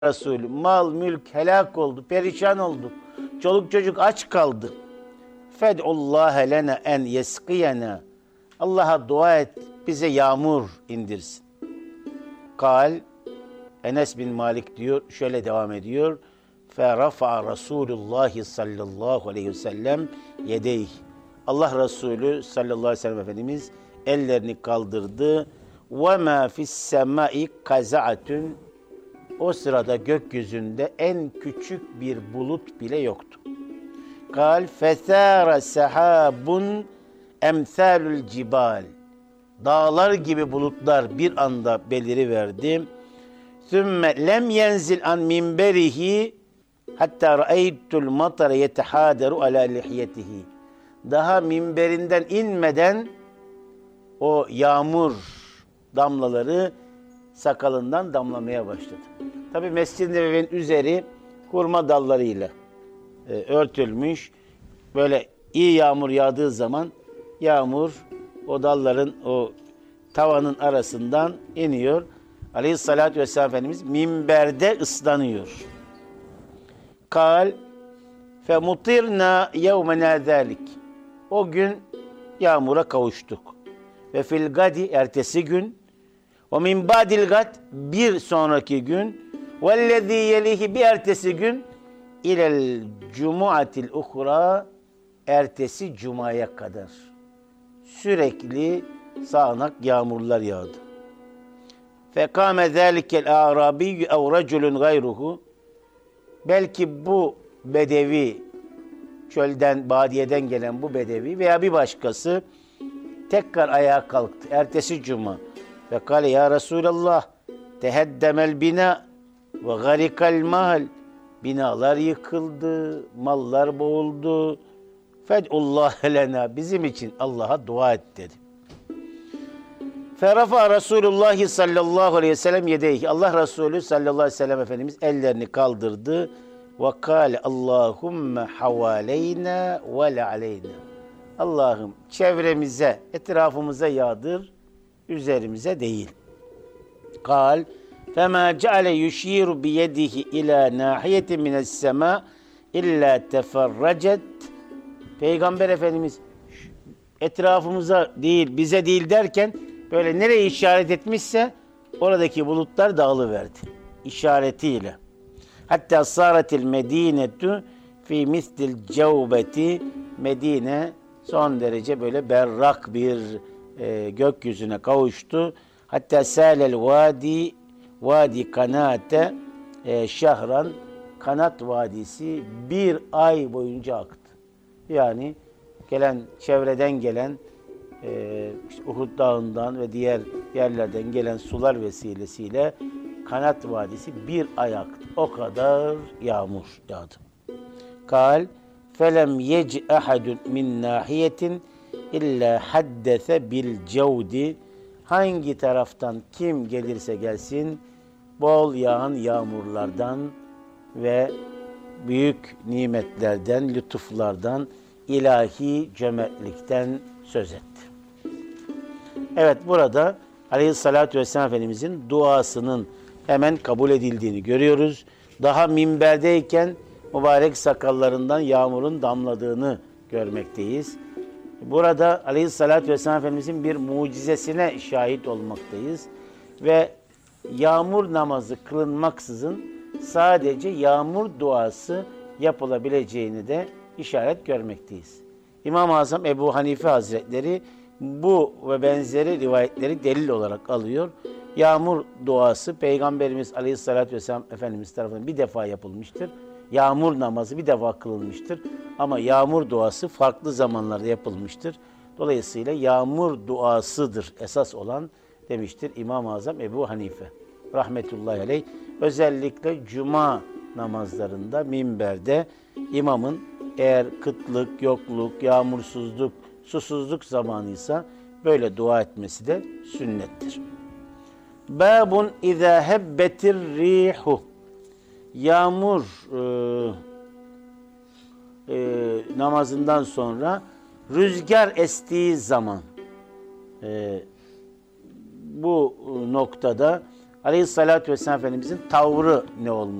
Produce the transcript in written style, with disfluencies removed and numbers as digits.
Resulü, mal, mülk helak oldu, perişan oldu. Çoluk çocuk aç kaldı. Fed'ullâhe lene en yeskiyena. Allah'a dua et, bize yağmur indirsin. Kal, Enes bin Malik diyor, şöyle devam ediyor. Ferafa Resulullah sallallahu aleyhi ve sellem yedeyh. Allah Resulü sallallahu aleyhi ve sellem Efendimiz ellerini kaldırdı. Ve ma fis semai kaza'atun. O sırada gökyüzünde en küçük bir bulut bile yoktu. Kal fesara sahabun emsalul cibal. Dağlar gibi bulutlar bir anda beliriverdi. Sümme lem yenzil an minberihi hatta ra'eytul matara yetehadaru ala lihiyetihi. Daha minberinden inmeden o yağmur damlaları sakalından damlamaya başladı. Tabi Mescid-i Nebevi'nin üzeri hurma dallarıyla örtülmüş. Böyle iyi yağmur yağdığı zaman yağmur o dalların o tavanın arasından iniyor. Aleyhissalatü vesselam Efendimiz minberde ıslanıyor. Kal fe mutirna yevmena zalik. O gün yağmura kavuştuk. Ve fil gadi ertesi gün ve min ba'dil gad bir sonraki gün vellezî yelihi bir ertesi gün ilel cumuatil uhra ertesi cumaya kadar sürekli sağanak yağmurlar yağdı. Fekâme zâlikel a'rabiyyü ev raculun gayruhu. Belki bu bedevi, çölden, badiyeden gelen bu bedevi veya bir başkası tekrar ayağa kalktı. Ertesi cuma. Ve kâle ya Resulallah teheddemel bina ve garikal mahal. Binalar yıkıldı, mallar boğuldu. Fed'ullâhe lena. Bizim için Allah'a dua et dedi. Ferafa Resulullah sallallahu aleyhi ve sellem yedeyhi. Allah Resulü sallallahu aleyhi ve sellem Efendimiz ellerini kaldırdı. Ve kâle Allahümme havaleyna ve le'aleyna. Allah'ım çevremize, etrafımıza yağdır, üzerimize değil. Kal, فَمَا جَعَلَ يُشِيرُ بِيَدِهِ اِلَى نَاحِيَةٍ مِنَ السَّمَاءِ اِلَّا تَفَرَّجَتْ. Peygamber Efendimiz etrafımıza değil, bize değil derken böyle nereye işaret etmişse oradaki bulutlar dağılıverdi. İşaretiyle. Hatta sâretil medinetu fî mislil cevbeti. Medine son derece böyle berrak bir gökyüzüne kavuştu. Hatta sâlel vadi kanate şahran, Kanat Vadisi bir ay boyunca aktı. Yani çevreden gelen işte Uhud Dağı'ndan ve diğer yerlerden gelen sular vesilesiyle Kanat Vadisi bir ay aktı. O kadar yağmur yağdı. Kal felem yec ahadun min nahiyetin illa haddese bil cevdi. Hangi taraftan kim gelirse gelsin bol yağan yağmurlardan ve büyük nimetlerden, lütuflardan, ilahi cömertlikten söz etti. Evet, burada Aleyhissalatü vesselam Efendimizin duasının hemen kabul edildiğini görüyoruz. Daha minberdeyken mübarek sakallarından yağmurun damladığını görmekteyiz. Burada Aleyhissalatü vesselam Efendimizin bir mucizesine şahit olmaktayız. Ve yağmur namazı kılınmaksızın sadece yağmur duası yapılabileceğini de işaret görmekteyiz. İmam-ı Azam Ebu Hanife Hazretleri bu ve benzeri rivayetleri delil olarak alıyor. Yağmur duası Peygamberimiz Aleyhisselatü Vesselam Efendimiz tarafından bir defa yapılmıştır. Yağmur namazı bir defa kılınmıştır. Ama yağmur duası farklı zamanlarda yapılmıştır. Dolayısıyla yağmur duasıdır esas olan demiştir İmam-ı Azam Ebu Hanife rahmetullahi aleyh. Özellikle cuma namazlarında minberde imamın eğer kıtlık, yokluk, yağmursuzluk, susuzluk zamanıysa böyle dua etmesi de sünnettir. Babun izâ hebbetir rihu. Yağmur namazından sonra rüzgar estiği zaman bu noktada Aleyhissalatü vesselam Efendimizin tavrı ne olmuş?